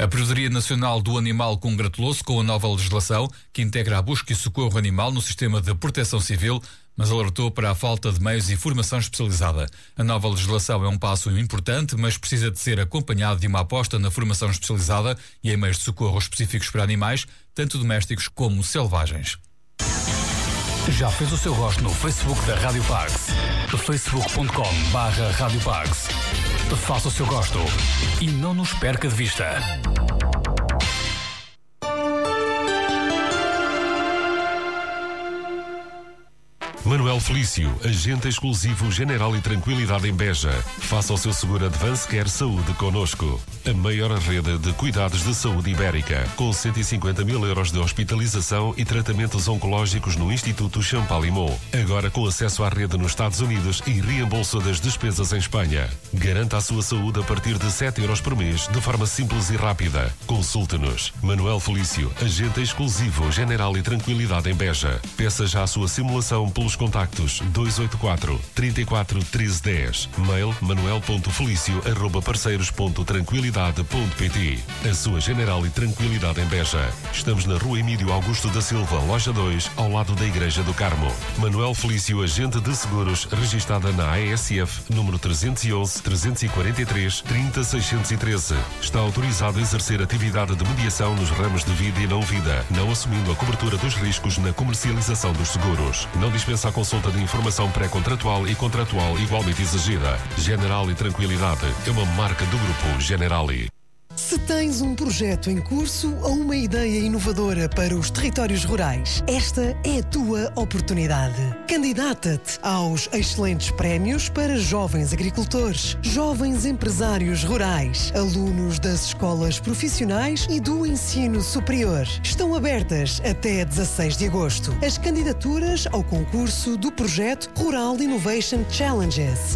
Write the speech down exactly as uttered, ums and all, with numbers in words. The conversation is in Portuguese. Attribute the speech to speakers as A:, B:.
A: A Projetoria Nacional do Animal congratulou-se com a nova legislação que integra a busca e socorro animal no sistema de proteção civil, mas alertou para a falta de meios e formação especializada. A nova legislação é um passo importante, mas precisa de ser acompanhado de uma aposta na formação especializada e em meios de socorro específicos para animais, tanto domésticos como selvagens.
B: Já fez o seu gosto no Facebook da Rádio Pax? facebook ponto com barra Rádio Pax. Faça o seu gosto e não nos perca de vista.
C: Manuel Felício, agente exclusivo General e Tranquilidade em Beja. Faça o seu seguro Advance Care Saúde conosco. A maior rede de cuidados de saúde ibérica, com cento e cinquenta mil euros de hospitalização e tratamentos oncológicos no Instituto Champalimau. Agora com acesso à rede nos Estados Unidos e reembolso das despesas em Espanha. Garanta a sua saúde a partir de sete euros por mês, de forma simples e rápida. Consulte-nos. Manuel Felício, agente exclusivo General e Tranquilidade em Beja. Peça já a sua simulação pelos contactos dois oito quatro, três quatro um três um zero. Mail manuel ponto felício arroba parceiros ponto tranquilidade ponto pt. A sua General e Tranquilidade em Beja. Estamos na Rua Emílio Augusto da Silva, loja dois, ao lado da Igreja do Carmo. Manuel Felício, agente de seguros, registada na A S F, número trezentos e onze, trezentos e quarenta e três, trinta, seiscentos e treze. Está autorizado a exercer atividade de mediação nos ramos de vida e não vida, não assumindo a cobertura dos riscos na comercialização dos seguros. Não dispensa a consulta de informação pré-contratual e contratual igualmente exigida. General e Tranquilidade é uma marca do Grupo Generali.
D: Se tens um projeto em curso ou uma ideia inovadora para os territórios rurais, esta é a tua oportunidade. Candidata-te aos excelentes prémios para jovens agricultores, jovens empresários rurais, alunos das escolas profissionais e do ensino superior. Estão abertas até dezasseis de agosto as candidaturas ao concurso do projeto Rural Innovation Challenges.